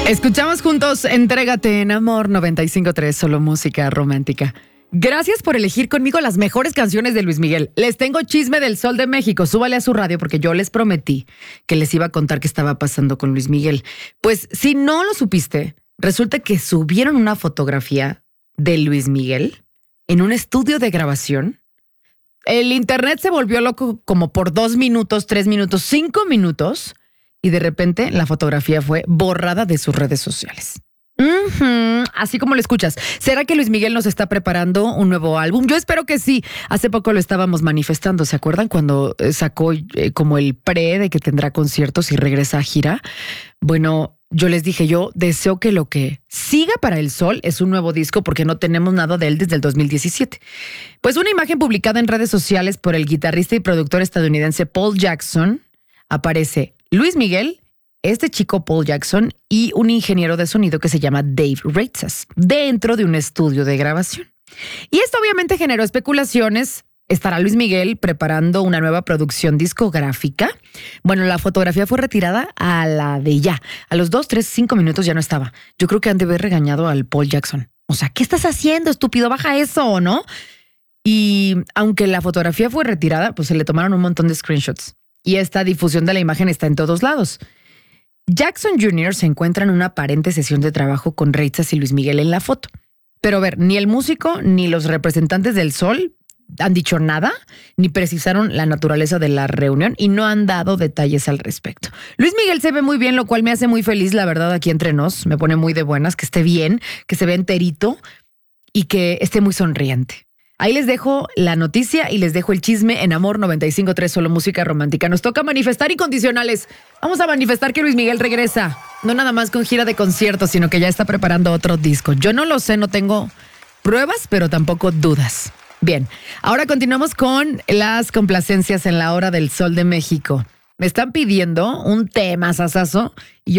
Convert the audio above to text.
Escuchamos juntos Entrégate en Amor 95.3, solo música romántica. Gracias por elegir conmigo las mejores canciones de Luis Miguel. Les tengo chisme del Sol de México. Súbale a su radio porque yo les prometí que les iba a contar qué estaba pasando con Luis Miguel. Pues si no lo supiste, resulta que subieron una fotografía de Luis Miguel en un estudio de grabación. El internet se volvió loco como por 2 minutos, 3 minutos, 5 minutos. Y de repente la fotografía fue borrada de sus redes sociales. Así como lo escuchas. ¿Será que Luis Miguel nos está preparando un nuevo álbum? Yo espero que sí. Hace poco lo estábamos manifestando. ¿Se acuerdan cuando sacó como el pre de que tendrá conciertos y regresa a gira? Bueno, yo les dije, yo deseo que lo que siga para el Sol es un nuevo disco porque no tenemos nada de él desde el 2017. Pues una imagen publicada en redes sociales por el guitarrista y productor estadounidense Paul Jackson aparece Luis Miguel, este chico Paul Jackson y un ingeniero de sonido que se llama Dave Reitzas dentro de un estudio de grabación. Y esto obviamente generó especulaciones. ¿Estará Luis Miguel preparando una nueva producción discográfica? Bueno, la fotografía fue retirada a la de ya. A los 2, 3, 5 minutos ya no estaba. Yo creo que han de haber regañado al Paul Jackson. O sea, ¿qué estás haciendo, estúpido? Baja eso, ¿o no? Y aunque la fotografía fue retirada, pues se le tomaron un montón de screenshots. Y esta difusión de la imagen está en todos lados. Jackson Jr. se encuentra en una aparente sesión de trabajo con Reitzas y Luis Miguel en la foto. Pero a ver, ni el músico ni los representantes del Sol han dicho nada, ni precisaron la naturaleza de la reunión y no han dado detalles al respecto. Luis Miguel se ve muy bien, lo cual me hace muy feliz, la verdad, aquí entre nos. Me pone muy de buenas, que esté bien, que se vea enterito y que esté muy sonriente. Ahí les dejo la noticia y les dejo el chisme en Amor 95.3, solo música romántica. Nos toca manifestar incondicionales. Vamos a manifestar que Luis Miguel regresa. No nada más con gira de conciertos, sino que ya está preparando otro disco. Yo no lo sé, no tengo pruebas, pero tampoco dudas. Bien, ahora continuamos con las complacencias en la hora del Sol de México. Me están pidiendo un tema sasazo y